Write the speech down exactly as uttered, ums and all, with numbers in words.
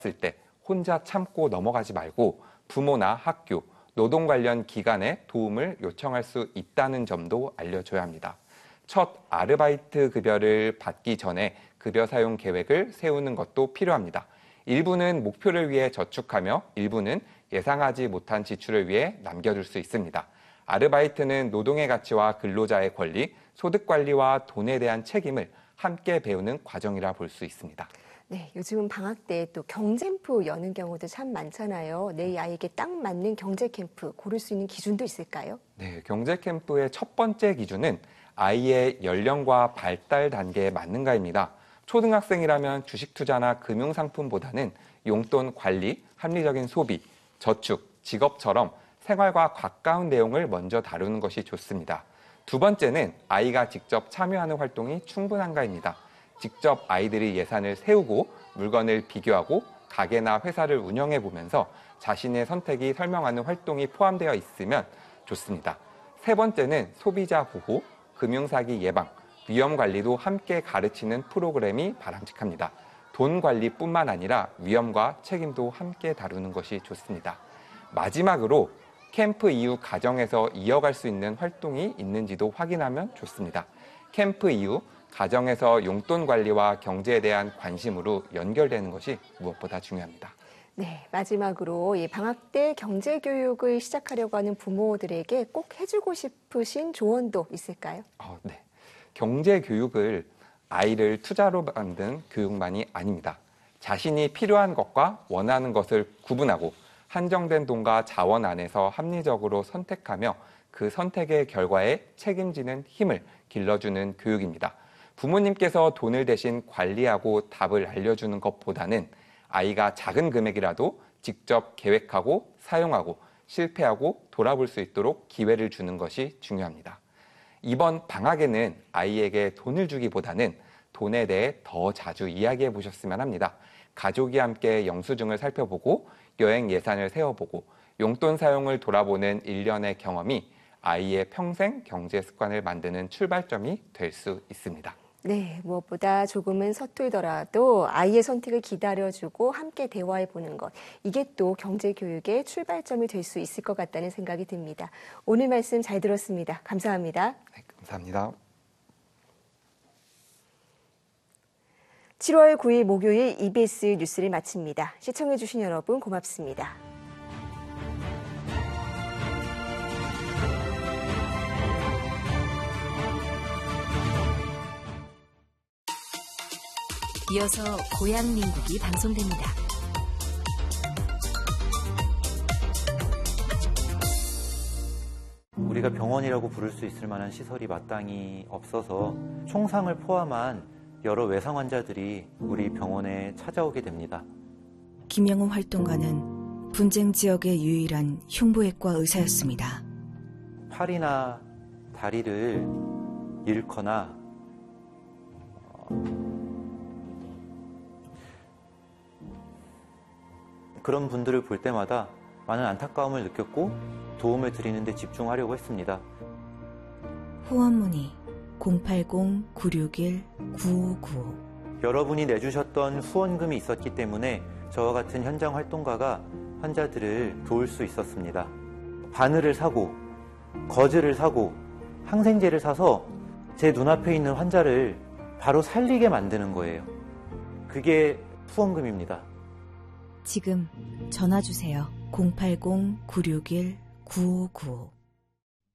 때 혼자 참고 넘어가지 말고 부모나 학교, 노동 관련 기관에 도움을 요청할 수 있다는 점도 알려줘야 합니다. 첫 아르바이트 급여를 받기 전에 급여 사용 계획을 세우는 것도 필요합니다. 일부는 목표를 위해 저축하며 일부는 예상하지 못한 지출을 위해 남겨둘 수 있습니다. 아르바이트는 노동의 가치와 근로자의 권리, 소득 관리와 돈에 대한 책임을 함께 배우는 과정이라 볼 수 있습니다. 네, 요즘은 방학 때 또 경제 캠프 여는 경우도 참 많잖아요. 내 아이에게 딱 맞는 경제 캠프 고를 수 있는 기준도 있을까요? 네, 경제 캠프의 첫 번째 기준은 아이의 연령과 발달 단계에 맞는가입니다. 초등학생이라면 주식 투자나 금융 상품보다는 용돈 관리, 합리적인 소비, 저축, 직업처럼 생활과 가까운 내용을 먼저 다루는 것이 좋습니다. 두 번째는 아이가 직접 참여하는 활동이 충분한가입니다. 직접 아이들이 예산을 세우고 물건을 비교하고 가게나 회사를 운영해 보면서 자신의 선택이 설명하는 활동이 포함되어 있으면 좋습니다. 세 번째는 소비자 보호, 금융사기 예방, 위험 관리도 함께 가르치는 프로그램이 바람직합니다. 돈 관리뿐만 아니라 위험과 책임도 함께 다루는 것이 좋습니다. 마지막으로 캠프 이후 가정에서 이어갈 수 있는 활동이 있는지도 확인하면 좋습니다. 캠프 이후 가정에서 용돈 관리와 경제에 대한 관심으로 연결되는 것이 무엇보다 중요합니다. 네, 마지막으로 이 방학 때 경제 교육을 시작하려고 하는 부모들에게 꼭 해주고 싶으신 조언도 있을까요? 어, 네, 경제 교육을 아이를 투자로 만든 교육만이 아닙니다. 자신이 필요한 것과 원하는 것을 구분하고 한정된 돈과 자원 안에서 합리적으로 선택하며 그 선택의 결과에 책임지는 힘을 길러주는 교육입니다. 부모님께서 돈을 대신 관리하고 답을 알려주는 것보다는 아이가 작은 금액이라도 직접 계획하고 사용하고 실패하고 돌아볼 수 있도록 기회를 주는 것이 중요합니다. 이번 방학에는 아이에게 돈을 주기보다는 돈에 대해 더 자주 이야기해 보셨으면 합니다. 가족이 함께 영수증을 살펴보고 여행 예산을 세워보고 용돈 사용을 돌아보는 일련의 경험이 아이의 평생 경제 습관을 만드는 출발점이 될 수 있습니다. 네, 무엇보다 조금은 서툴더라도 아이의 선택을 기다려주고 함께 대화해보는 것. 이게 또 경제교육의 출발점이 될 수 있을 것 같다는 생각이 듭니다. 오늘 말씀 잘 들었습니다. 감사합니다. 네, 감사합니다. 칠월 구일 목요일 이비에스 뉴스를 마칩니다. 시청해주신 여러분 고맙습니다. 이어서 고향 민국이 방송됩니다. 우리가 병원이라고 부를 수 있을 만한 시설이 마땅히 없어서 총상을 포함한 여러 외상 환자들이 우리 병원에 찾아오게 됩니다. 김영호 활동가는 분쟁 지역의 유일한 흉부외과 의사였습니다. 팔이나 다리를 잃거나 어, 그런 분들을 볼 때마다 많은 안타까움을 느꼈고 도움을 드리는 데 집중하려고 했습니다. 후원 문의 공팔공 구육일 구오구오. 여러분이 내주셨던 후원금이 있었기 때문에 저와 같은 현장 활동가가 환자들을 도울 수 있었습니다. 바늘을 사고 거즈를 사고 항생제를 사서 제 눈앞에 있는 환자를 바로 살리게 만드는 거예요. 그게 후원금입니다. 지금 전화 주세요. 공팔공 구육일 구오구오.